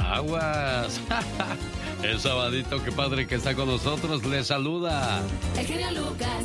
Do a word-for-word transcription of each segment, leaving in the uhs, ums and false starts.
Aguas. El sabadito, qué padre que está con nosotros, le saluda el genio Lucas.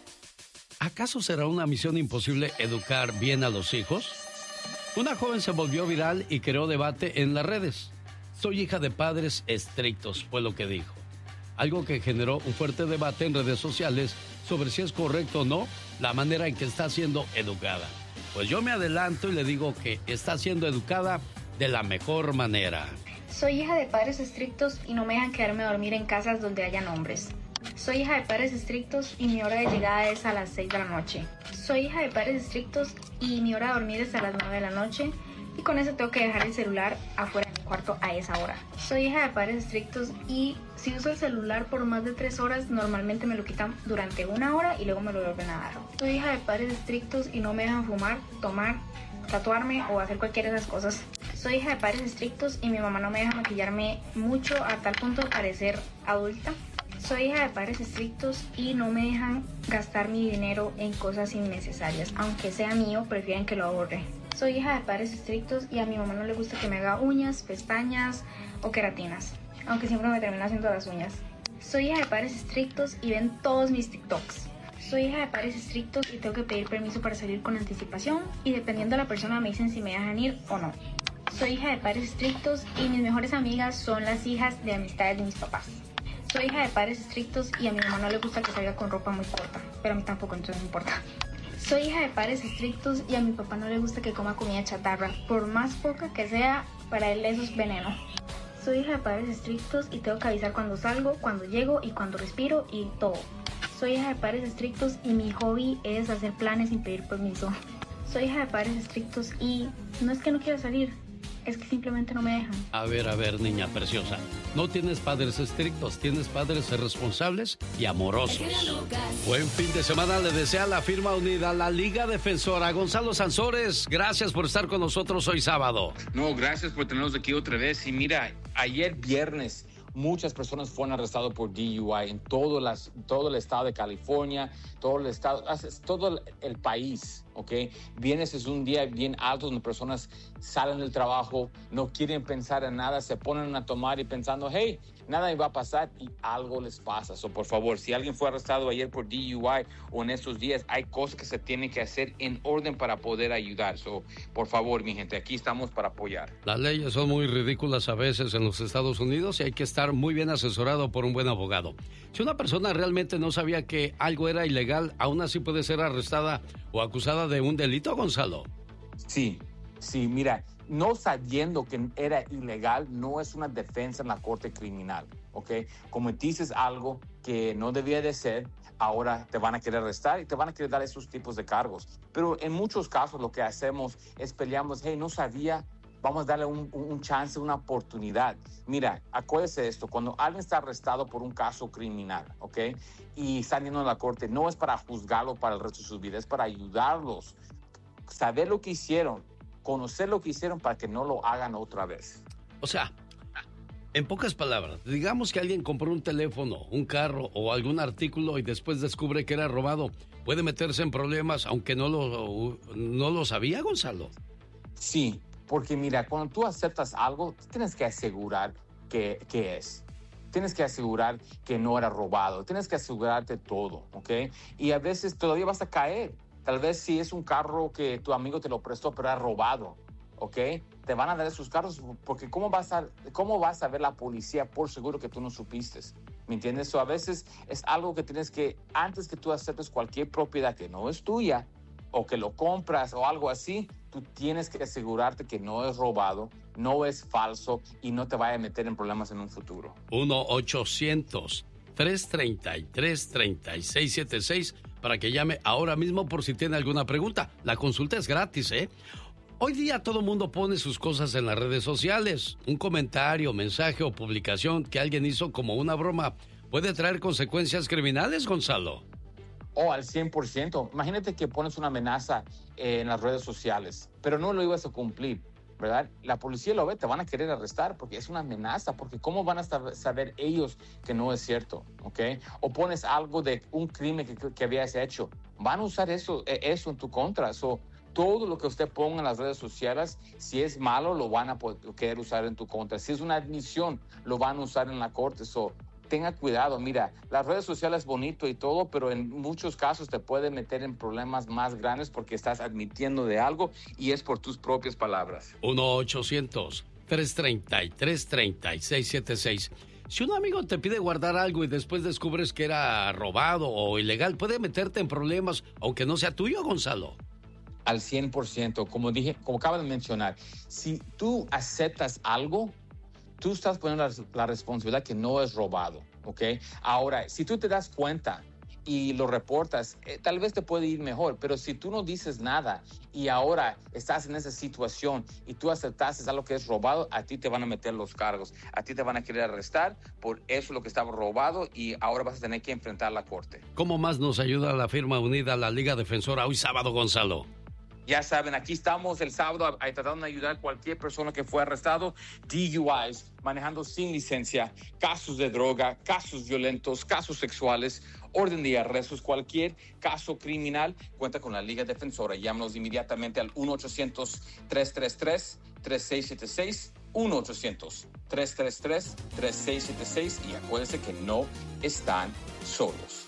¿Acaso será una misión imposible educar bien a los hijos? Una joven se volvió viral y creó debate en las redes. Soy hija de padres estrictos, fue lo que dijo. Algo que generó un fuerte debate en redes sociales sobre si es correcto o no la manera en que está siendo educada. Pues yo me adelanto y le digo que está siendo educada de la mejor manera. Soy hija de padres estrictos y no me dejan quedarme a dormir en casas donde hayan hombres. Soy hija de padres estrictos y mi hora de llegada es a las seis de la noche. Soy hija de padres estrictos y mi hora de dormir es a las nueve de la noche. Y con eso tengo que dejar el celular afuera de mi cuarto a esa hora. Soy hija de padres estrictos y si uso el celular por más de tres horas, normalmente me lo quitan durante una hora y luego me lo vuelven a dar. Soy hija de padres estrictos y no me dejan fumar, tomar, tatuarme o hacer cualquiera de esas cosas. Soy hija de padres estrictos y mi mamá no me deja maquillarme mucho a tal punto de parecer adulta. Soy hija de padres estrictos y no me dejan gastar mi dinero en cosas innecesarias. Aunque sea mío, prefieren que lo ahorre. Soy hija de padres estrictos y a mi mamá no le gusta que me haga uñas, pestañas o queratinas, aunque siempre me termina haciendo las uñas. Soy hija de padres estrictos y ven todos mis TikToks. Soy hija de padres estrictos y tengo que pedir permiso para salir con anticipación y dependiendo de la persona me dicen si me dejan ir o no. Soy hija de padres estrictos y mis mejores amigas son las hijas de amistades de mis papás. Soy hija de padres estrictos y a mi mamá no le gusta que salga con ropa muy corta, pero a mí tampoco, entonces no importa. Soy hija de padres estrictos y a mi papá no le gusta que coma comida chatarra, por más poca que sea, para él eso es veneno. Soy hija de padres estrictos y tengo que avisar cuando salgo, cuando llego y cuando respiro y todo. Soy hija de padres estrictos y mi hobby es hacer planes sin pedir permiso. Soy hija de padres estrictos y no es que no quiera salir, es que simplemente no me dejan. A ver, a ver, niña preciosa. No tienes padres estrictos, tienes padres responsables y amorosos. Buen fin de semana le desea la firma unida, la Liga Defensora. Gonzalo Sansores, gracias por estar con nosotros hoy sábado. No, gracias por tenernos aquí otra vez. Y mira, ayer viernes muchas personas fueron arrestadas por D U I en todo, las, todo el estado de California, todo el estado, todo el país, ¿ok? Viernes es un día bien alto donde personas salen del trabajo, no quieren pensar en nada, se ponen a tomar y pensando, hey, nada me va a pasar y algo les pasa. So, por favor, si alguien fue arrestado ayer por D U I o en estos días, hay cosas que se tienen que hacer en orden para poder ayudar. So, por favor, mi gente, aquí estamos para apoyar. Las leyes son muy ridículas a veces en los Estados Unidos y hay que estar muy bien asesorado por un buen abogado. Si una persona realmente no sabía que algo era ilegal, aún así puede ser arrestada o acusada de un delito, Gonzalo. Sí, sí, mira, no sabiendo que era ilegal no es una defensa en la corte criminal, ¿ok? Cometiste algo que no debía de ser, ahora te van a querer arrestar y te van a querer dar esos tipos de cargos. Pero en muchos casos lo que hacemos es peleamos, hey, no sabía, vamos a darle un, un chance, una oportunidad. Mira, acuérdese de esto, cuando alguien está arrestado por un caso criminal, ¿ok? Y está yendo a la corte, no es para juzgarlo para el resto de sus vidas, es para ayudarlos, saber lo que hicieron, conocer lo que hicieron para que no lo hagan otra vez. O sea, en pocas palabras, digamos que alguien compró un teléfono, un carro o algún artículo y después descubre que era robado. ¿Puede meterse en problemas aunque no lo, no lo sabía, Gonzalo? Sí, porque mira, cuando tú aceptas algo, tienes que asegurar que, que es. Tienes que asegurar que no era robado. Tienes que asegurarte todo, ¿ok? Y a veces todavía vas a caer. Tal vez si es un carro que tu amigo te lo prestó, pero era robado, ¿ok? Te van a dar esos carros porque ¿cómo vas a, cómo vas a ver la policía por seguro que tú no supiste? ¿Me entiendes? O a veces es algo que tienes que, antes que tú aceptes cualquier propiedad que no es tuya o que lo compras o algo así, tú tienes que asegurarte que no es robado, no es falso y no te vaya a meter en problemas en un futuro. uno ochocientos tres treinta y tres treinta y seis setenta y seis para que llame ahora mismo por si tiene alguna pregunta. La consulta es gratis, ¿eh? Hoy día todo mundo pone sus cosas en las redes sociales. Un comentario, mensaje o publicación que alguien hizo como una broma puede traer consecuencias criminales, Gonzalo. Oh, al cien por ciento. Imagínate que pones una amenaza eh, en las redes sociales, pero no lo ibas a cumplir, ¿verdad? La policía lo ve, te van a querer arrestar porque es una amenaza, porque ¿cómo van a saber ellos que no es cierto? ¿Ok? O pones algo de un crimen que, que habías hecho, van a usar eso, eso en tu contra. So, todo lo que usted ponga en las redes sociales, si es malo, lo van a poder, querer usar en tu contra. Si es una admisión, lo van a usar en la corte. So, tenga cuidado. Mira, las redes sociales es bonito y todo, pero en muchos casos te puede meter en problemas más grandes porque estás admitiendo de algo y es por tus propias palabras. uno ochocientos, tres treinta y tres, treinta y seis setenta y seis. Si un amigo te pide guardar algo y después descubres que era robado o ilegal, puede meterte en problemas aunque no sea tuyo, Gonzalo. Al cien por ciento, como dije, como acabo de mencionar, si tú aceptas algo, tú estás poniendo la, la responsabilidad que no es robado, ¿ok? Ahora, si tú te das cuenta y lo reportas, eh, tal vez te puede ir mejor, pero si tú no dices nada y ahora estás en esa situación y tú aceptaste algo que es robado, a ti te van a meter los cargos, a ti te van a querer arrestar por eso lo que estaba robado y ahora vas a tener que enfrentar la corte. ¿Cómo más nos ayuda la firma unida, la Liga Defensora, hoy sábado, Gonzalo? Ya saben, aquí estamos el sábado tratando de ayudar a cualquier persona que fue arrestado, D U Is, manejando sin licencia, casos de droga, casos violentos, casos sexuales, orden de arrestos, cualquier caso criminal, cuenta con la Liga Defensora. Llámanos inmediatamente al uno ochocientos, tres tres tres, tres seis siete seis, uno ochocientos, tres tres tres, tres seis siete seis y acuérdense que no están solos.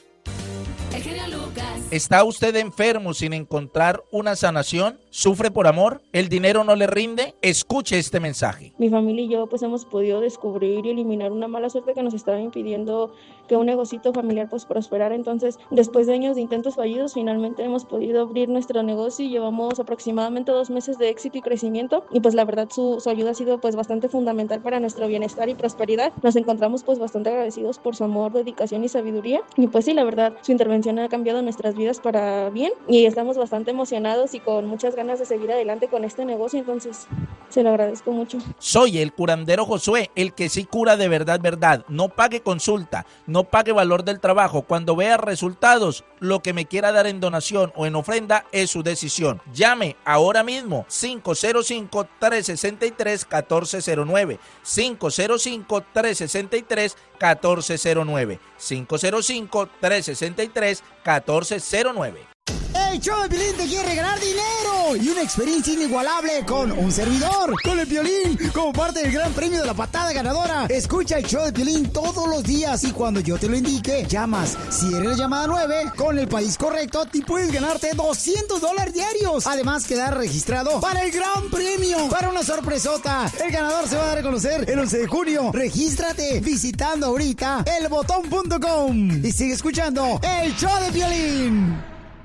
El genio Lucas. ¿Está usted enfermo sin encontrar una sanación? ¿Sufre por amor? ¿El dinero no le rinde? Escuche este mensaje. Mi familia y yo pues hemos podido descubrir y eliminar una mala suerte que nos estaba impidiendo que un negocito familiar pues prosperara. Entonces, después de años de intentos fallidos, finalmente hemos podido abrir nuestro negocio y llevamos aproximadamente dos meses de éxito y crecimiento. Y pues la verdad su, su ayuda ha sido pues bastante fundamental para nuestro bienestar y prosperidad. Nos encontramos pues bastante agradecidos por su amor, dedicación y sabiduría. Y pues sí, la verdad, su intervención ha cambiado nuestras vidas para bien y estamos bastante emocionados y con muchas ganas de seguir adelante con este negocio, entonces se lo agradezco mucho. Soy el curandero Josué, el que sí cura de verdad, verdad. No pague consulta, no pague valor del trabajo. Cuando vea resultados, lo que me quiera dar en donación o en ofrenda es su decisión. Llame ahora mismo cinco cero cinco, tres seis tres, uno cuatro cero nueve, cinco cero cinco, tres seis tres, uno cuatro cero nueve, cinco cero cinco, tres seis tres, uno cuatro cero nueve. El show de Piolín te quiere regalar dinero y una experiencia inigualable con un servidor, con el Piolín, como parte del gran premio de la patada ganadora. Escucha el show de Piolín todos los días y cuando yo te lo indique, llamas. Si eres la llamada nueve, con el país correcto, te puedes ganarte doscientos dólares diarios. Además, quedar registrado para el gran premio, para una sorpresota. El ganador se va a dar a conocer el once de junio. Regístrate visitando ahorita el botón punto com y sigue escuchando el show de Piolín.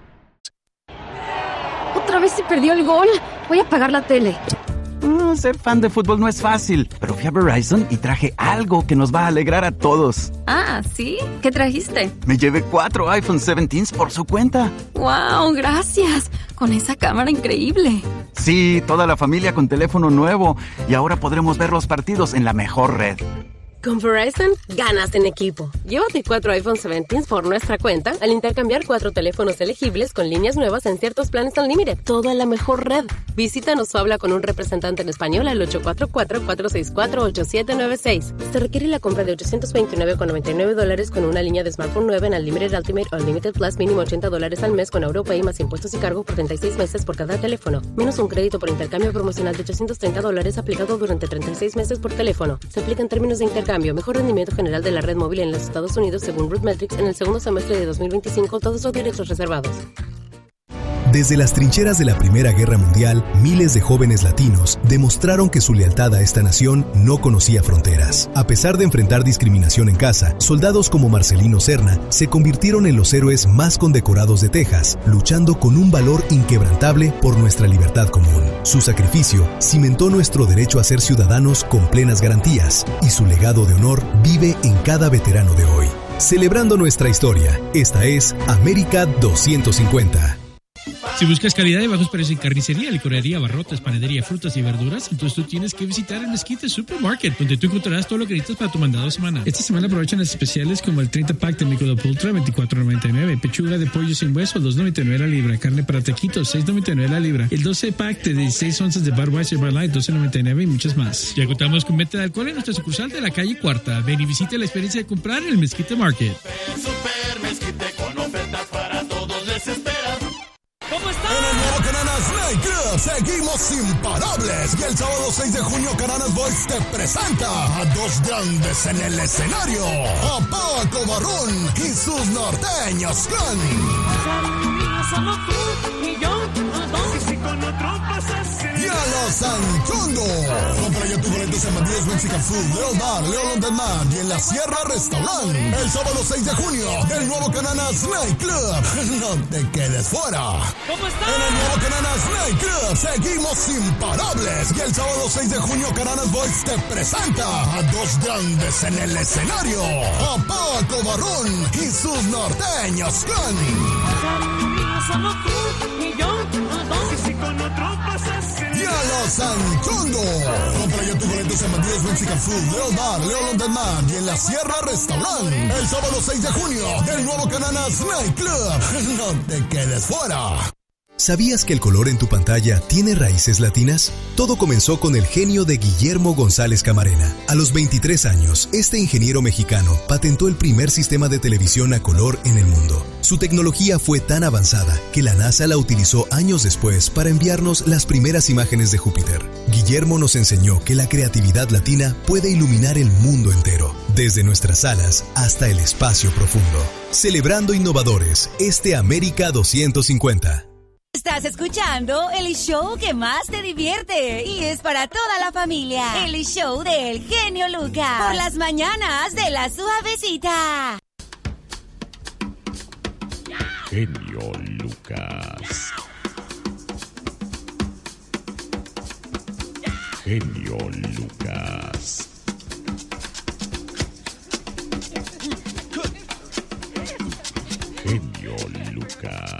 Otra vez se perdió el gol. Voy a apagar la tele. Mm, ser fan de fútbol no es fácil, pero fui a Verizon y traje algo que nos va a alegrar a todos. Ah, ¿sí? ¿Qué trajiste? Me llevé cuatro iPhone diecisiete por su cuenta. ¡Wow! ¡Gracias! Con esa cámara increíble. Sí, toda la familia con teléfono nuevo. Y ahora podremos ver los partidos en la mejor red. Con Verizon, ganas en equipo. Llévate cuatro iPhone diecisiete por nuestra cuenta al intercambiar cuatro teléfonos elegibles con líneas nuevas en ciertos planes Unlimited. Todo en la mejor red. Visítanos o habla con un representante en español al ocho cuatro cuatro, cuatro seis cuatro, ocho siete nueve seis. Se requiere la compra de ochocientos veintinueve con noventa y nueve dólares con una línea de smartphone nueva en Unlimited Ultimate o Unlimited Plus, mínimo ochenta dólares al mes con AuroPay más impuestos y cargo por treinta y seis meses por cada teléfono. Menos un crédito por intercambio promocional de ochocientos treinta dólares aplicado durante treinta y seis meses por teléfono. Se aplica en términos de intercambio. Mejor rendimiento general de la red móvil en los Estados Unidos según RootMetrics en el segundo semestre de dos mil veinticinco. Todos los derechos reservados. Desde las trincheras de la Primera Guerra Mundial, miles de jóvenes latinos demostraron que su lealtad a esta nación no conocía fronteras. A pesar de enfrentar discriminación en casa, soldados como Marcelino Serna se convirtieron en los héroes más condecorados de Texas, luchando con un valor inquebrantable por nuestra libertad común. Su sacrificio cimentó nuestro derecho a ser ciudadanos con plenas garantías, y su legado de honor vive en cada veterano de hoy. Celebrando nuestra historia, esta es América doscientos cincuenta. Si buscas calidad y bajos precios en carnicería, licorería, abarrotes, panadería, frutas y verduras, entonces tú tienes que visitar el Mezquite Supermarket, donde tú encontrarás todo lo que necesitas para tu mandado de semana. Esta semana aprovechan las especiales como el treinta pack de Michelob Ultra, veinticuatro noventa y nueve, pechuga de pollo sin hueso, dos noventa y nueve la libra, carne para taquitos, seis noventa y nueve la libra, el doce pack de dieciséis onzas de Budweiser Bud Light, doce noventa y nueve y muchas más. Ya contamos con venta de alcohol en nuestra sucursal de la calle Cuarta. Ven y visita la experiencia de comprar en el Mezquite Market. El Super Mezquite con ofertas para todos les espera. ¿Cómo estás? En el nuevo Canal Club, seguimos imparables. Y el sábado seis de junio, Cananas Boys te presenta a dos grandes en el escenario. A Paco Barrón y sus norteños clan. Y a los Anchondo. Compra ya tu boletos en Bandidos Mexican Food, León Bar, León On Demand y en la Sierra Restaurant. El sábado seis de junio, el nuevo Cananas Night Club. No te quedes fuera. ¿Cómo está? En el nuevo Cananas Night Club seguimos imparables. Y el sábado seis de junio, Cananas Boys te presenta a dos grandes en el escenario. A Paco Barrón y sus norteños clan. Solo tú y yo, y si con otro pasas el... Y a los Anchondo. Compra ya tu boletos en Bandidos Mexican Food, León Bar, León On Demand y en la Sierra Restaurant. El sábado seis de junio, el nuevo Cananas Night Club. No te quedes fuera. ¿Sabías que el color en tu pantalla tiene raíces latinas? Todo comenzó con el genio de Guillermo González Camarena. A los veintitrés años, este ingeniero mexicano patentó el primer sistema de televisión a color en el mundo. Su tecnología fue tan avanzada que la NASA la utilizó años después para enviarnos las primeras imágenes de Júpiter. Guillermo nos enseñó que la creatividad latina puede iluminar el mundo entero, desde nuestras salas hasta el espacio profundo. Celebrando innovadores, este América doscientos cincuenta. Estás escuchando el show que más te divierte y es para toda la familia. El show del genio Lucas. Por las mañanas de la suavecita. Genio Lucas. Genio Lucas.